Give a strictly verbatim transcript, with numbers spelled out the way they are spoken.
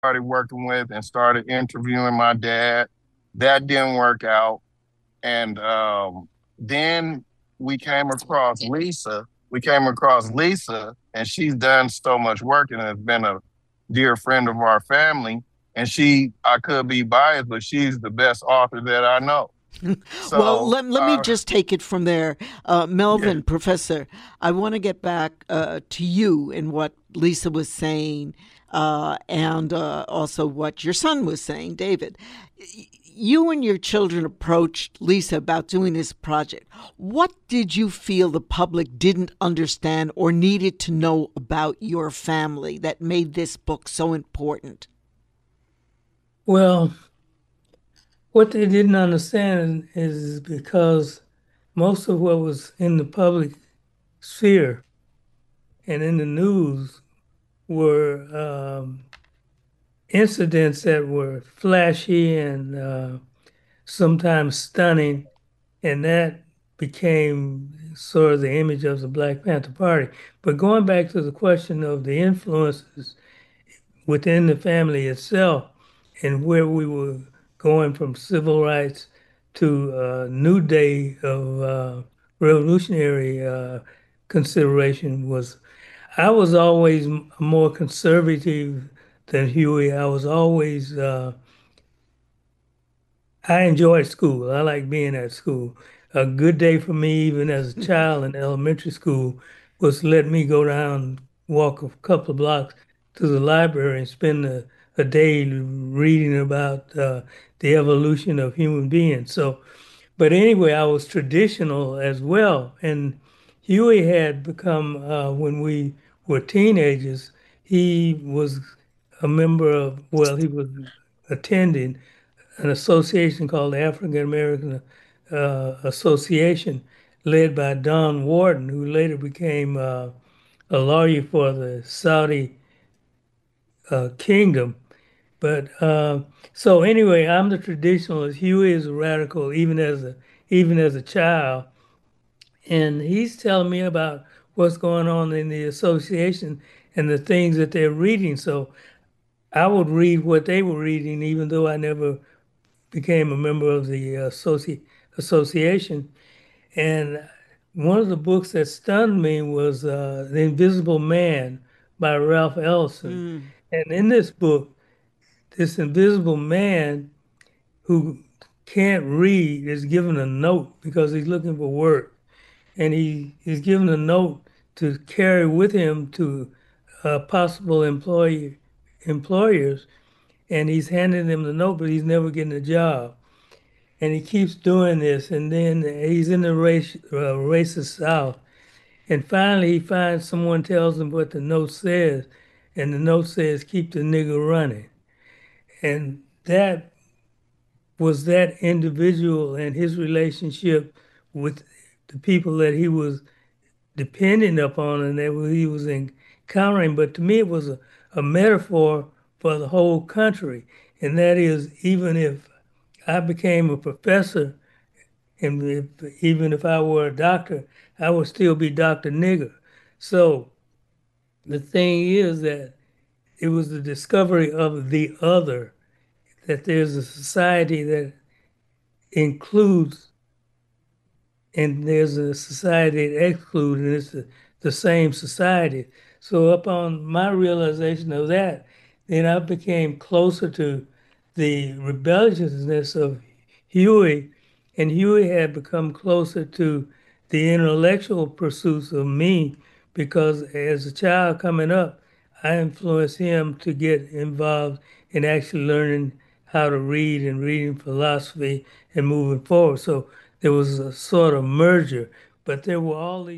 started working with and started interviewing my dad. That didn't work out. And um, then we came across Lisa. We came across Lisa, and she's done so much work and has been a dear friend of our family. And she, I could be biased, but she's the best author that I know. Well, So, let, let me uh, just take it from there. Uh, yeah, Melvin, Professor, I want to get back uh, to you and what Lisa was saying, uh, and uh, also what your son was saying, David. You and your children approached Lisa about doing this project. What did you feel the public didn't understand or needed to know about your family that made this book so important? Well, what they didn't understand is because most of what was in the public sphere and in the news were um, incidents that were flashy and uh, sometimes stunning, and that became sort of the image of the Black Panther Party. But going back to the question of the influences within the family itself and where we were going from civil rights to a new day of uh, revolutionary uh, consideration was I was always more conservative than Huey. I was always uh, I enjoyed school. I like being at school. A good day for me, even as a child in elementary school, was to let me go down, walk a couple of blocks to the library and spend a, a day reading about uh, the evolution of human beings. So, but anyway, I was traditional as well. And Huey had become, uh, when we were teenagers, he was a member of, well, he was attending an association called the African American uh, Association, led by Don Warden, who later became uh, a lawyer for the Saudi uh, kingdom. But uh, so anyway, I'm the traditionalist. Huey is a radical, even as a even as a child, and he's telling me about what's going on in the association and the things that they're reading. So I would read what they were reading, even though I never became a member of the associ association. And one of the books that stunned me was uh, The Invisible Man by Ralph Ellison. Mm. And in this book, this invisible man who can't read is given a note because he's looking for work. And he is given a note to carry with him to uh, possible employee employers. And he's handing them the note, but he's never getting a job. And he keeps doing this, and then he's in the race, uh, racist South, and finally he finds someone tells him what the note says, and the note says, "Keep the nigger running," and that was that individual and his relationship with the people that he was depending upon and that he was encountering. But to me, it was a, a metaphor for the whole country, and that is, even if I became a professor, and if, even if I were a doctor, I would still be Doctor Nigger. So the thing is that it was the discovery of the other, that there's a society that includes and there's a society that excludes, and it's the, the same society. So upon my realization of that, then I became closer to the rebelliousness of Huey, and Huey had become closer to the intellectual pursuits of me because as a child coming up, I influenced him to get involved in actually learning how to read and reading philosophy and moving forward. So there was a sort of merger, but there were all these